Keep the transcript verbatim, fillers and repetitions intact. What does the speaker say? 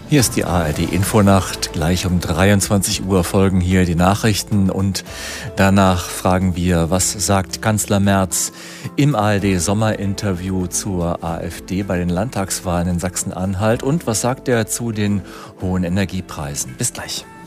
Hier ist die A R D-Infonacht. Gleich um dreiundzwanzig Uhr folgen hier die Nachrichten und danach fragen wir, was sagt Kanzler Merz im A R D-Sommerinterview zur AfD bei den Landtagswahlen in Sachsen-Anhalt und was sagt er zu den hohen Energiepreisen. Bis gleich.